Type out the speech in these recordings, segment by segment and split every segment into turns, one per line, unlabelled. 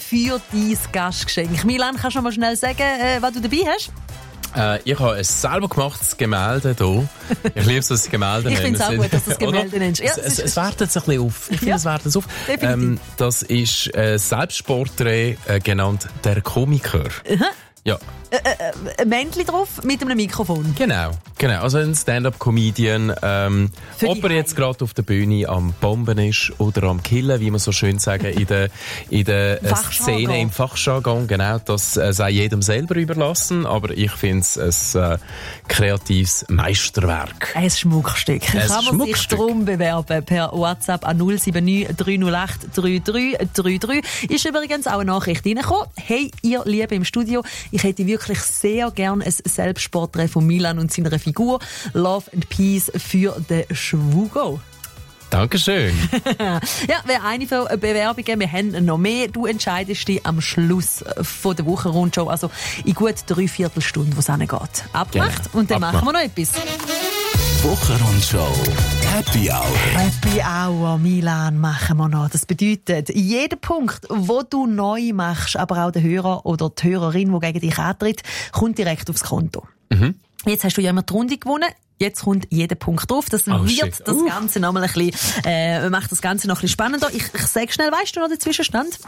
für dein Gastgeschenk. Milan, kannst du noch mal schnell sagen, was du dabei hast?
Ich habe ein selber gemachtes Gemälde hier. Ich liebe es, dass ich Gemälde
Ich finde es auch gut, dass du das Gemälde nennst. Ja,
es wertet sich ein bisschen auf. Ich finde, es wertet auf. Das ist ein Selbstporträt, genannt «Der Komiker». Ja.
Ein Männchen drauf mit einem Mikrofon.
Genau. Also ein Stand-up-Comedian. Ob er jetzt gerade auf der Bühne am Bomben ist oder am Killen, wie man so schön sagen, in der Szene, im Fachjargon. Genau, das sei jedem selber überlassen. Aber ich finde es ein kreatives Meisterwerk.
Ein Schmuckstück. Kann man sich darum bewerben per WhatsApp an 079 308 3333. Ist übrigens auch eine Nachricht reingekommen. Hey, ihr Lieben im Studio, ich hätte wirklich sehr gerne ein Selbstporträt von Milan und seiner Figur. Love and Peace für den Schwugo.
Dankeschön.
Ja, wäre eine von Bewerbungen. Wir haben noch mehr. Du entscheidest dich am Schluss von der Wochenrundshow, also in gut 3/4 Stunde, wo es hingeht. Abgemacht. Genau. Und dann machen wir noch etwas.
Wochenrundshow. Happy Hour.
Happy Hour, Milan, machen wir noch. Das bedeutet, jeder Punkt, wo du neu machst, aber auch der Hörer oder die Hörerin, die gegen dich antritt, kommt direkt aufs Konto. Mhm. Jetzt hast du ja immer die Runde gewonnen. Jetzt kommt jeder Punkt drauf. Das wird das Ganze noch mal ein bisschen, macht das Ganze noch ein bisschen spannender. Ich sag schnell, weißt du noch den Zwischenstand?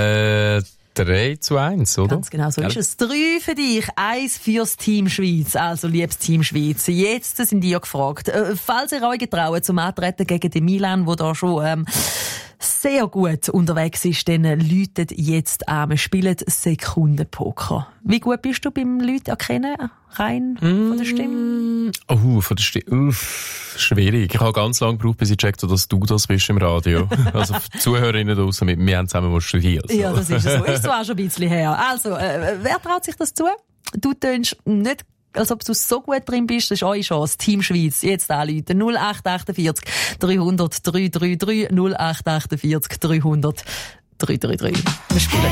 3-1, oder?
Ganz genau, so ist es. 3 für dich, 1 fürs Team Schweiz. Also, liebes Team Schweiz, jetzt sind die ja gefragt. Falls ihr euch getraut zum Antreten gegen den Milan, der da schon sehr gut unterwegs ist, dann läutet jetzt an. Wir spielen Sekundenpoker. Wie gut bist du beim Leute erkennen? Rein von der Stimme?
Von der Stimme. Schwierig. Ich habe ganz lange gebraucht, bis ich checkte, dass du das bist im Radio. Also die Zuhörerinnen draussen, wir haben zusammen mal studiert. So.
Ja, das ist es so. Ist zwar schon ein bisschen her. Also, wer traut sich das zu? Du tönst nicht, als ob du so gut drin bist. Das ist eure Chance. Team Schweiz. Jetzt anrufen. 0848 300 333 0848 300 333. Wir spielen.